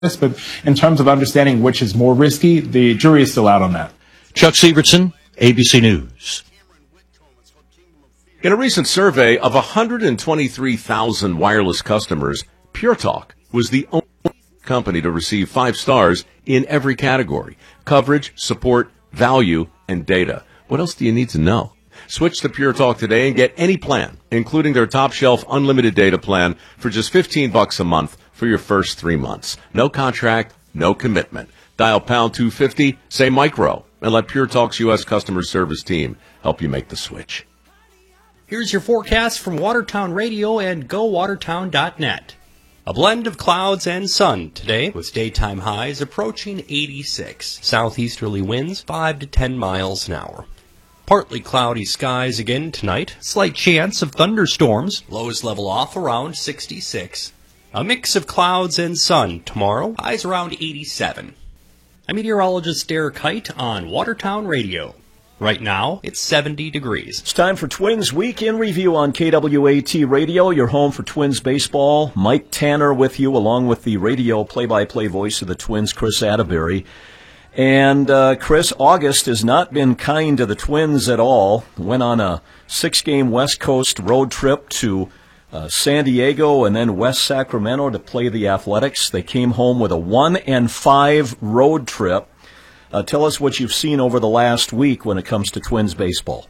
but in terms of understanding which is more risky, the jury is still out on that. Chuck Sievertson, ABC News. In a recent survey of 123,000 wireless customers, Pure Talk was the only company to receive 5 stars in every category: coverage, support, value, and data. What else do you need to know? Switch to Pure Talk today and get any plan, including their top shelf unlimited data plan, for just $15 a month for your first 3 months. No contract, no commitment. Dial pound 250, say micro, and let Pure Talk's U.S. customer service team help you make the switch. Here's your forecast from Watertown Radio and GoWatertown.net. A blend of clouds and sun today, with daytime highs approaching 86. Southeasterly winds 5 to 10 miles an hour. Partly cloudy skies again tonight. Slight chance of thunderstorms. Lows level off around 66. A mix of clouds and sun tomorrow. Highs around 87. I'm meteorologist Derek Height on Watertown Radio. Right now, it's 70 degrees. It's time for Twins Week in Review on KWAT Radio, your home for Twins baseball. Mike Tanner with you, along with the radio play-by-play voice of the Twins, Chris Atterbury. And, Chris, August has not been kind to the Twins at all. Went on a 6-game West Coast road trip to San Diego and then West Sacramento to play the Athletics. They came home with a 1-5 road trip. Tell us what you've seen over the last week when it comes to Twins baseball.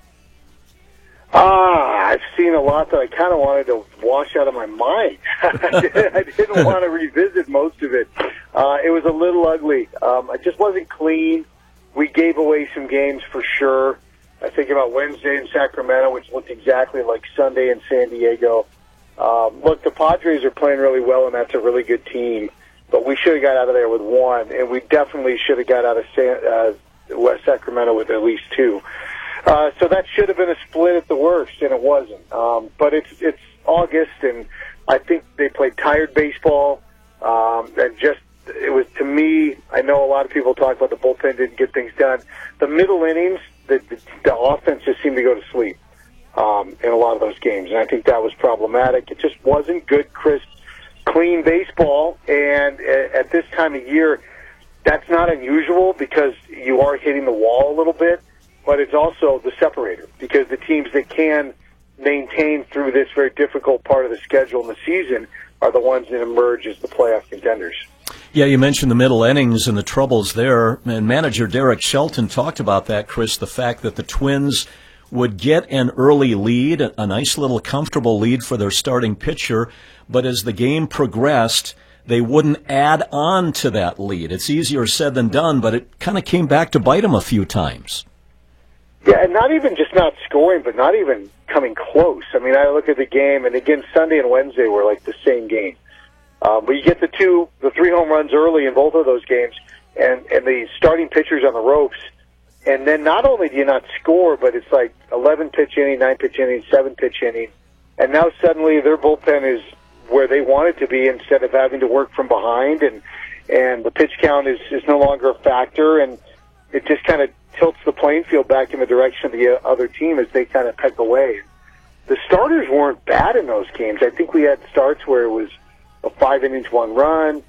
I've seen a lot that I kind of wanted to wash out of my mind. I didn't want to revisit most of it. It was a little ugly. It just wasn't clean. We gave away some games for sure. I think about Wednesday in Sacramento, which looked exactly like Sunday in San Diego. Look, the Padres are playing really well, and that's a really good team. But we should have got out of there with 1, and we definitely should have got out of West Sacramento with at least 2. So that should have been a split at the worst, and it wasn't. But it's August, and I think they played tired baseball. And just, it was, to me, I know a lot of people talk about the bullpen didn't get things done. The middle innings, the offense just seemed to go to sleep in a lot of those games, and I think that was problematic. It just wasn't good, crisp, clean baseball, and at this time of year, that's not unusual because you are hitting the wall a little bit, but it's also the separator because the teams that can maintain through this very difficult part of the schedule in the season are the ones that emerge as the playoff contenders. Yeah, you mentioned the middle innings and the troubles there, and manager Derek Shelton talked about that, Chris, the fact that the Twins would get an early lead, a nice little comfortable lead for their starting pitcher, but as the game progressed, they wouldn't add on to that lead. It's easier said than done, but it kind of came back to bite them a few times. Yeah, and not even just not scoring, but not even coming close. I mean, I look at the game, and again, Sunday and Wednesday were like the same game. But you get the 3 home runs early in both of those games, and the starting pitchers on the ropes, and then not only do you not score, but it's like 11-pitch inning, 9-pitch inning, 7-pitch inning, and now suddenly their bullpen is where they want it to be instead of having to work from behind, and the pitch count is no longer a factor, and it just kind of tilts the playing field back in the direction of the other team as they kind of peck away. The starters weren't bad in those games. I think we had starts where it was a 5 innings, 1 run,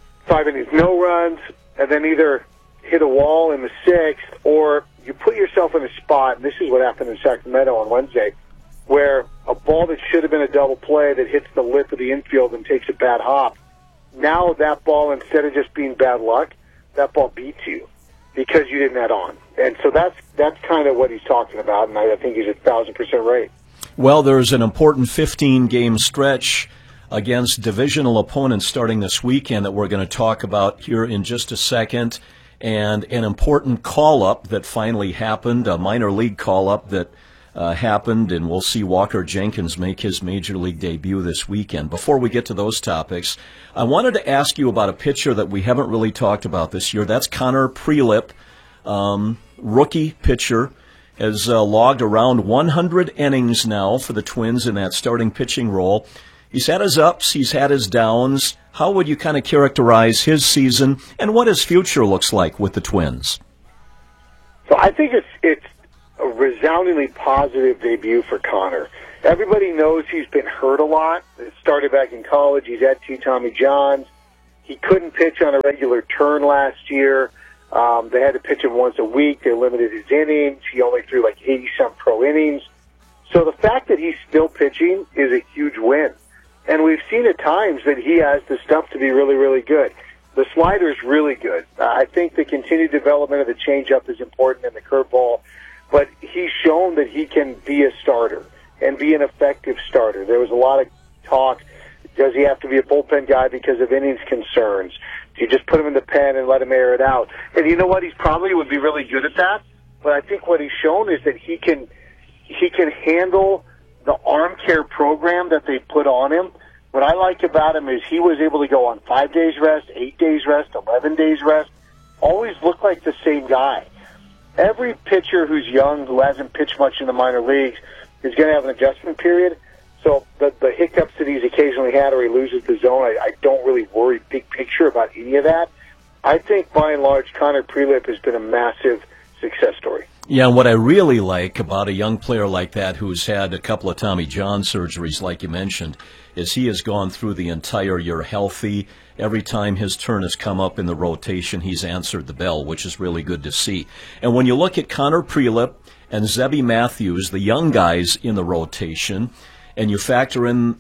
5 innings, no runs, and then either hit a wall in the 6th, or you put yourself in a spot, and this is what happened in Sacramento on Wednesday, where a ball that should have been a double play that hits the lip of the infield and takes a bad hop, now that ball, instead of just being bad luck, that ball beats you because you didn't add on. And so that's kind of what he's talking about, and I think he's 1,000% right. Well, there's an important 15-game stretch against divisional opponents starting this weekend that we're going to talk about here in just a second, and an important call-up that finally happened, a minor league call-up that happened, and we'll see Walker Jenkins make his major league debut this weekend. Before we get to those topics, I wanted to ask you about a pitcher that we haven't really talked about this year. That's Connor Prielipp, rookie pitcher, has logged around 100 innings now for the Twins in that starting pitching role. He's had his ups, he's had his downs. How would you kind of characterize his season and what his future looks like with the Twins? So I think it's a resoundingly positive debut for Connor. Everybody knows he's been hurt a lot. It started back in college. He's had 2 Tommy Johns. He couldn't pitch on a regular turn last year. They had to pitch him once a week. They limited his innings. He only threw like 80-some pro innings. So the fact that he's still pitching is a huge win. And we've seen at times that he has the stuff to be really, really good. The slider is really good. I think the continued development of the changeup is important in the curveball, but he's shown that he can be a starter and be an effective starter. There was a lot of talk, does he have to be a bullpen guy because of innings concerns? Do you just put him in the pen and let him air it out? And you know what? He's probably would be really good at that, but I think what he's shown is that he can handle the arm care program that they put on him. What I like about him is he was able to go on 5 days rest, 8 days rest, 11 days rest, always look like the same guy. Every pitcher who's young, who hasn't pitched much in the minor leagues, is going to have an adjustment period. So the hiccups that he's occasionally had or he loses the zone, I don't really worry big picture about any of that. I think, by and large, Connor Prelip has been a massive success story. Yeah, and what I really like about a young player like that who's had a couple of Tommy John surgeries, like you mentioned, is he has gone through the entire year healthy. Every time his turn has come up in the rotation, he's answered the bell, which is really good to see. And when you look at Connor Prelip and Zebby Matthews, the young guys in the rotation, and you factor in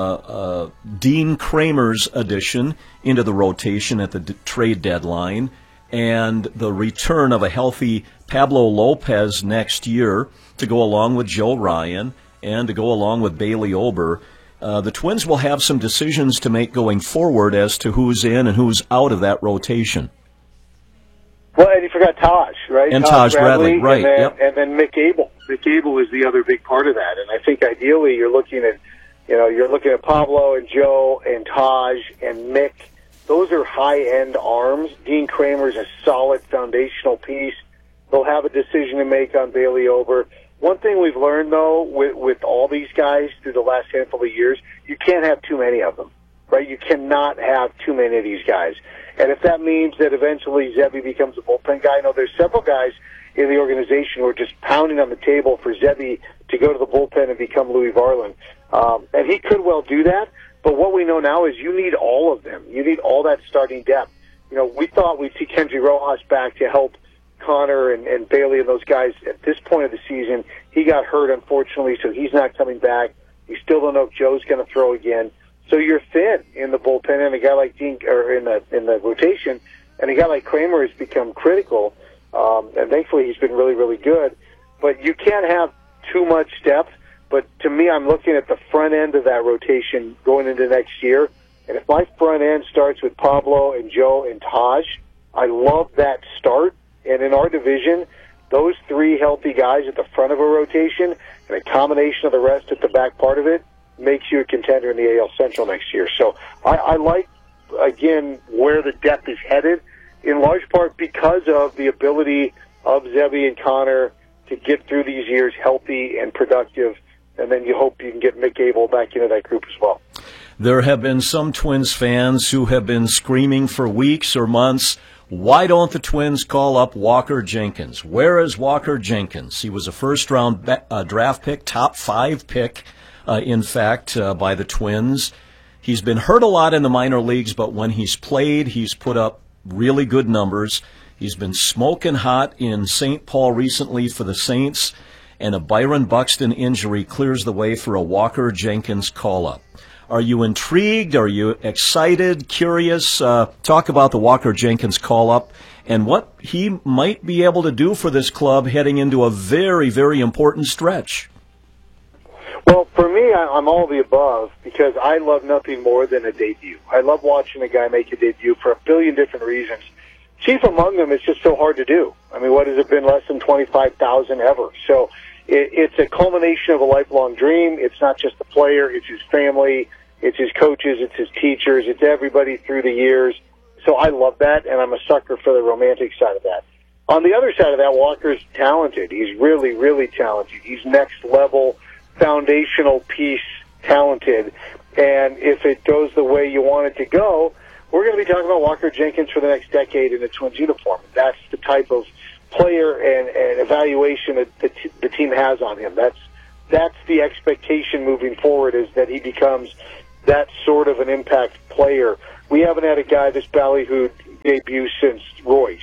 Dean Kramer's addition into the rotation at the trade deadline, and the return of a healthy Pablo Lopez next year to go along with Joe Ryan and to go along with Bailey Ober, the Twins will have some decisions to make going forward as to who's in and who's out of that rotation. Well, and you forgot Taj, right? And Taj Bradley, right. And then Mick Abel. Mick Abel is the other big part of that. And I think ideally you're looking at Pablo and Joe and Taj and Mick. Those are high-end arms. Dean Kramer's a solid foundational piece. They'll have a decision to make on Bailey Ober. One thing we've learned, though, with all these guys through the last handful of years, you can't have too many of them, right? You cannot have too many of these guys. And if that means that eventually Zebby becomes a bullpen guy, I know there's several guys in the organization who are just pounding on the table for Zebby to go to the bullpen and become Louis Varland. And he could well do that. But what we know now is you need all of them. You need all that starting depth. You know, we thought we'd see Kenji Rojas back to help Connor and Bailey and those guys at this point of the season. He got hurt, unfortunately, so he's not coming back. You still don't know if Joe's going to throw again. So you're thin in the bullpen, and a guy like Dean, or in the rotation, and a guy like Kramer has become critical. And thankfully, he's been really, really good. But you can't have too much depth. But to me, I'm looking at the front end of that rotation going into next year. And if my front end starts with Pablo and Joe and Taj, I love that start. And in our division, those three healthy guys at the front of a rotation and a combination of the rest at the back part of it makes you a contender in the AL Central next year. So I like, again, where the depth is headed, in large part because of the ability of Zebby and Connor to get through these years healthy and productive. And then you hope you can get Mick Abel back into that group as well. There have been some Twins fans who have been screaming for weeks or months, why don't the Twins call up Walker Jenkins? Where is Walker Jenkins? He was a first-round draft pick, top 5 pick, in fact, by the Twins. He's been hurt a lot in the minor leagues, but when he's played, he's put up really good numbers. He's been smoking hot in St. Paul recently for the Saints, and a Byron Buxton injury clears the way for a Walker Jenkins call-up. Are you intrigued? Are you excited, curious? Talk about the Walker Jenkins call-up and what he might be able to do for this club heading into a very, very important stretch. Well, for me, I'm all the above because I love nothing more than a debut. I love watching a guy make a debut for a billion different reasons. Chief among them, it's just so hard to do. I mean, what has it been, less than 25,000 ever? So it's a culmination of a lifelong dream. It's not just the player, it's his family, it's his coaches, it's his teachers, it's everybody through the years. So I love that, and I'm a sucker for the romantic side of that. On the other side of that, Walker's talented. He's really, really talented. He's next level, foundational piece talented. And if it goes the way you want it to go, we're going to be talking about Walker Jenkins for the next decade in a Twins uniform. That's the type of player and evaluation that the team has on him. That's the expectation moving forward, is that he becomes that sort of an impact player. We haven't had a guy this ballyhooed debut since Royce.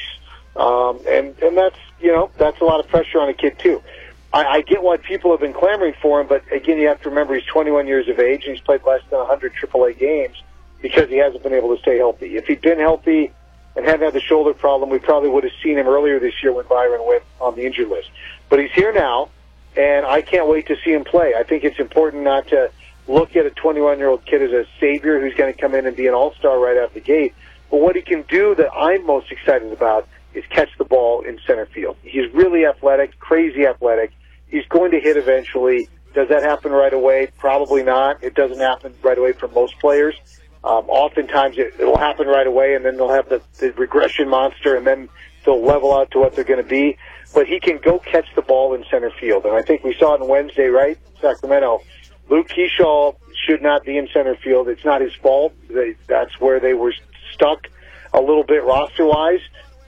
And that's, that's a lot of pressure on a kid, too. I get why people have been clamoring for him, but again, you have to remember he's 21 years of age and he's played less than 100 AAA games because he hasn't been able to stay healthy. If he'd been healthy and hadn't had the shoulder problem, we probably would have seen him earlier this year when Byron went on the injured list. But he's here now, and I can't wait to see him play. I think it's important not to look at a 21-year-old kid as a savior who's going to come in and be an all-star right out the gate. But what he can do that I'm most excited about is catch the ball in center field. He's really athletic, crazy athletic. He's going to hit eventually. Does that happen right away? Probably not. It doesn't happen right away for most players. Oftentimes it will happen right away, and then they'll have the regression monster, and then they'll level out to what they're going to be. But he can go catch the ball in center field. And I think we saw it on Wednesday, right? Sacramento. Luke Keyshaw should not be in center field. It's not his fault. That's where they were stuck a little bit roster-wise.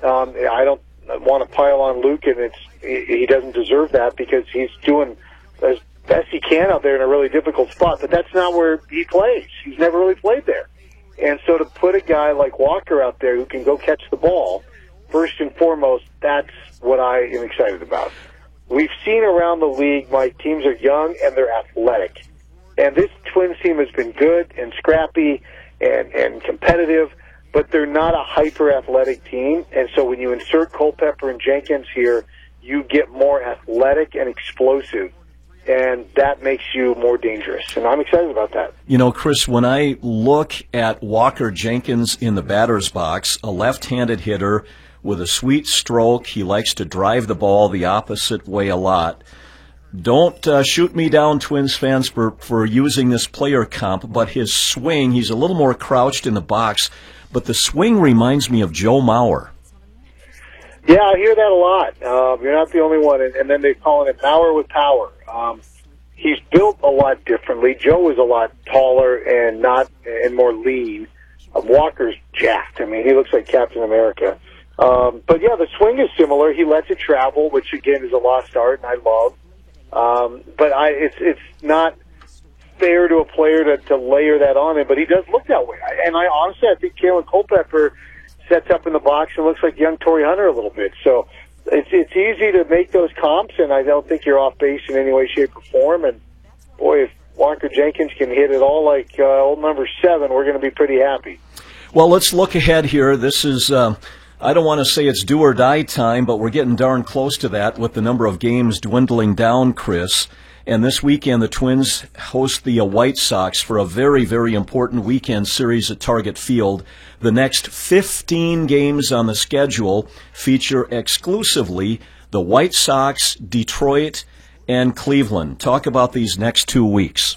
I don't want to pile on Luke, and he doesn't deserve that because he's doing as best he can out there in a really difficult spot. But that's not where he plays. He's never really played there. And so to put a guy like Walker out there who can go catch the ball, first and foremost, that's what I am excited about. We've seen around the league, Mike, teams are young and they're athletic. And this Twins team has been good and scrappy and competitive, but they're not a hyper-athletic team. And so when you insert Culpepper and Jenkins here, you get more athletic and explosive, and that makes you more dangerous. And I'm excited about that. Chris, when I look at Walker Jenkins in the batter's box, a left-handed hitter with a sweet stroke, he likes to drive the ball the opposite way a lot. Don't shoot me down, Twins fans, for using this player comp, but his swing, he's a little more crouched in the box, but the swing reminds me of Joe Mauer. Yeah, I hear that a lot. You're not the only one, and then they're calling it Mauer with power. He's built a lot differently. Joe is a lot taller and more lean. Walker's jacked. I mean, he looks like Captain America. But yeah, the swing is similar. He lets it travel, which again is a lost art, and I love. But it's not fair to a player to layer that on him, but he does look that way. And I honestly think Kalen Culpepper sets up in the box and looks like young Torrey Hunter a little bit. So it's easy to make those comps, and I don't think you're off base in any way, shape, or form. And boy, if Walker Jenkins can hit it all like old number 7, we're going to be pretty happy. Well, let's look ahead here. This is I don't want to say it's do or die time, but we're getting darn close to that with the number of games dwindling down, Chris. And this weekend, the Twins host the White Sox for a very, very important weekend series at Target Field. The next 15 games on the schedule feature exclusively the White Sox, Detroit, and Cleveland. Talk about these next 2 weeks.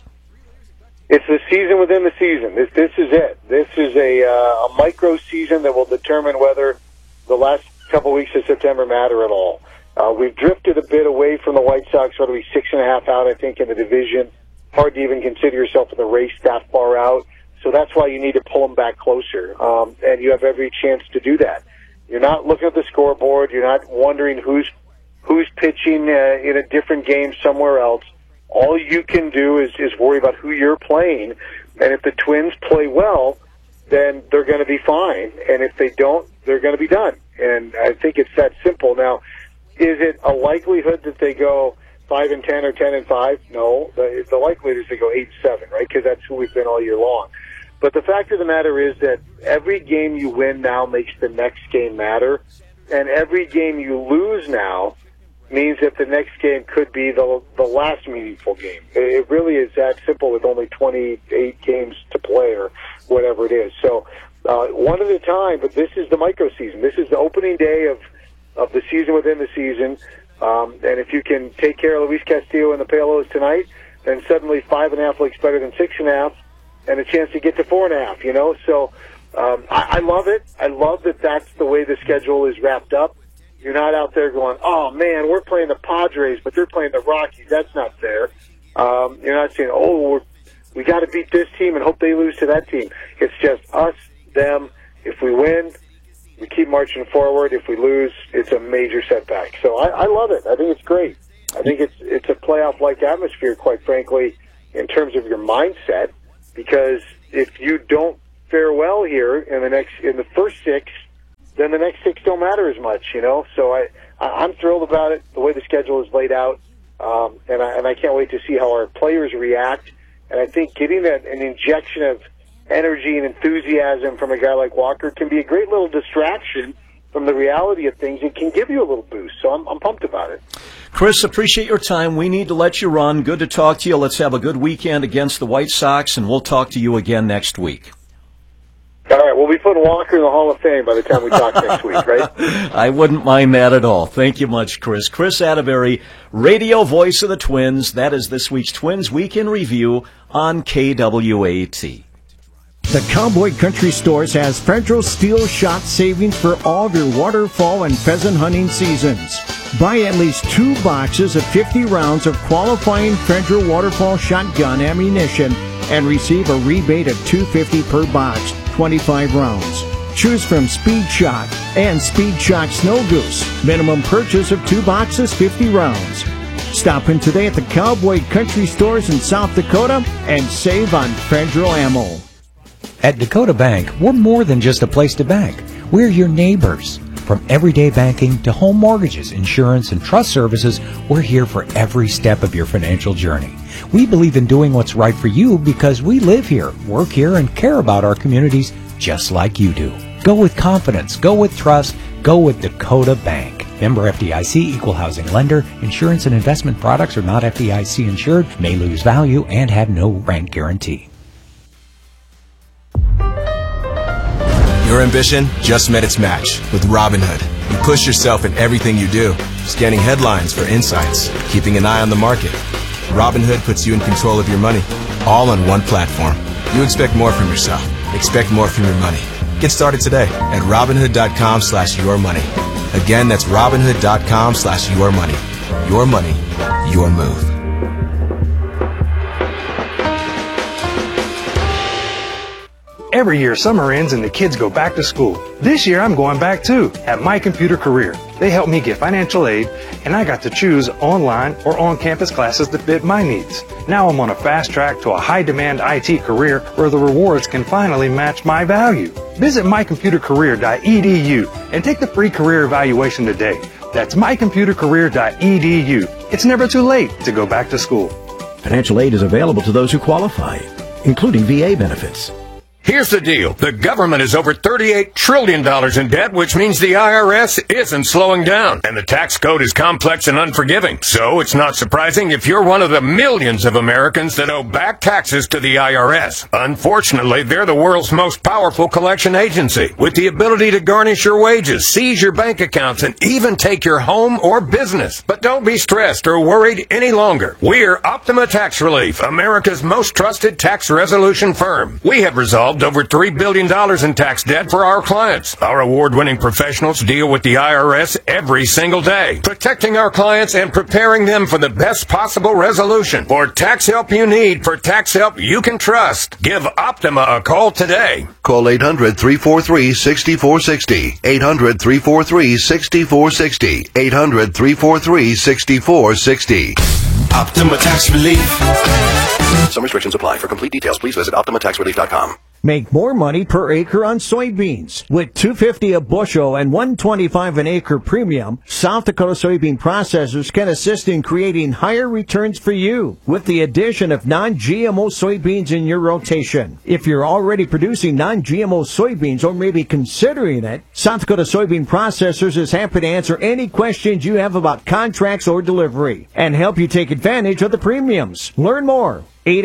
It's the season within the season. This is it. This is a micro season that will determine whether the last couple weeks of September matter at all. We've drifted a bit away from the White Sox. What are we, 6.5 out, I think, in the division. Hard to even consider yourself in the race that far out. So that's why you need to pull them back closer. And you have every chance to do that. You're not looking at the scoreboard. You're not wondering who's pitching in a different game somewhere else. All you can do is worry about who you're playing. And if the Twins play well, then they're going to be fine. And if they don't, they're going to be done. And I think it's that simple. Now, is it a likelihood that they go 5-10 or 10-5? No. The likelihood is they go 8-7, right? Because that's who we've been all year long. But the fact of the matter is that every game you win now makes the next game matter. And every game you lose now means that the next game could be the last meaningful game. It really is that simple with only 28 games to play or whatever it is. So one at a time, but this is the micro season. This is the opening day of the season within the season. And if you can take care of Luis Castillo and the Palos tonight, then suddenly 5.5 looks better than 6.5 and a chance to get to 4.5, So I love it. I love that that's the way the schedule is wrapped up. You're not out there going, oh, man, we're playing the Padres, but they're playing the Rockies. That's not fair. You're not saying, oh, we got to beat this team and hope they lose to that team. It's just us, them. If we win, we keep marching forward. If we lose, it's a major setback. So I love it. I think it's great. I think it's a playoff-like atmosphere, quite frankly, in terms of your mindset. because if you don't fare well here in the first 6, then the next 6 don't matter as much, So I'm thrilled about it, the way the schedule is laid out, and I can't wait to see how our players react. And I think getting an injection of energy and enthusiasm from a guy like Walker can be a great little distraction from the reality of things. It can give you a little boost, so I'm pumped about it. Chris, appreciate your time. We need to let you run. Good to talk to you. Let's have a good weekend against the White Sox, and we'll talk to you again next week. All right, we'll be putting Walker in the Hall of Fame by the time we talk next week, right? I wouldn't mind that at all. Thank you much, Chris. Chris Atterbury, radio voice of the Twins. That is this week's Twins Week in Review on KWAT. The Cowboy Country Stores has Federal Steel Shot savings for all of your waterfowl and pheasant hunting seasons. Buy at least 2 boxes of 50 rounds of qualifying Federal waterfowl shotgun ammunition and receive a rebate of $2.50 per box, 25 rounds. Choose from Speed Shot and Speed Shot Snow Goose. Minimum purchase of 2 boxes, 50 rounds. Stop in today at the Cowboy Country Stores in South Dakota and save on Federal ammo. At Dakota Bank, we're more than just a place to bank. We're your neighbors. From everyday banking to home mortgages, insurance, and trust services, we're here for every step of your financial journey. We believe in doing what's right for you because we live here, work here, and care about our communities just like you do. Go with confidence. Go with trust. Go with Dakota Bank. Member FDIC, equal housing lender. Insurance and investment products are not FDIC insured, may lose value, and have no rent guarantee. Your ambition just met its match with Robinhood. You push yourself in everything you do, scanning headlines for insights, keeping an eye on the market. Robinhood puts you in control of your money, all on one platform. You expect more from yourself. Expect more from your money. Get started today at Robinhood.com/yourmoney. Again, that's Robinhood.com/yourmoney. Your money, your move. Every year, summer ends and the kids go back to school. This year, I'm going back too, at My Computer Career. They helped me get financial aid, and I got to choose online or on-campus classes that fit my needs. Now I'm on a fast track to a high-demand IT career where the rewards can finally match my value. Visit mycomputercareer.edu and take the free career evaluation today. That's mycomputercareer.edu. It's never too late to go back to school. Financial aid is available to those who qualify, including VA benefits. Here's the deal. The government is over $38 trillion in debt, which means the IRS isn't slowing down. And the tax code is complex and unforgiving. So it's not surprising if you're one of the millions of Americans that owe back taxes to the IRS. Unfortunately, they're the world's most powerful collection agency, with the ability to garnish your wages, seize your bank accounts, and even take your home or business. But don't be stressed or worried any longer. We're Optima Tax Relief, America's most trusted tax resolution firm. We have resolved over $3 billion in tax debt for our clients. Our award-winning professionals deal with the IRS every single day, protecting our clients and preparing them for the best possible resolution. For tax help you need, for tax help you can trust, give Optima a call today. Call 800-343-6460. 800-343-6460. 800-343-6460. Optima Tax Relief. Some restrictions apply. For complete details, please visit OptimaTaxRelief.com. Make more money per acre on soybeans. With $2.50 a bushel and $1.25 an acre premium, South Dakota soybean processors can assist in creating higher returns for you with the addition of non-GMO soybeans in your rotation. If you're already producing non-GMO soybeans or maybe considering it, South Dakota Soybean Processors is happy to answer any questions you have about contracts or delivery and help you take advantage of the premiums. Learn more.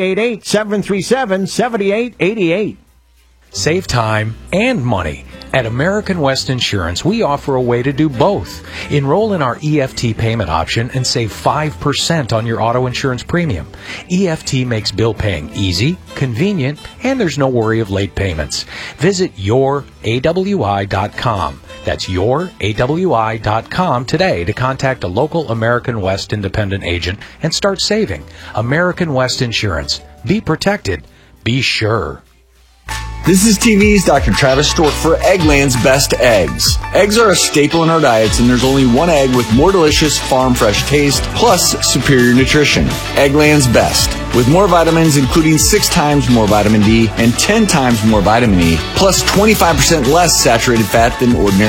888-737-7888. Save time and money. At American West Insurance, we offer a way to do both. Enroll in our EFT payment option and save 5% on your auto insurance premium. EFT makes bill paying easy, convenient, and there's no worry of late payments. Visit yourawi.com. That's yourawi.com today to contact a local American West independent agent and start saving. American West Insurance. Be protected. Be sure. This is TV's Dr. Travis Stork for Eggland's Best Eggs. Eggs are a staple in our diets, and there's only one egg with more delicious farm fresh taste, plus superior nutrition. Eggland's Best. With more vitamins, including 6 times more vitamin D and 10 times more vitamin E, plus 25% less saturated fat than ordinary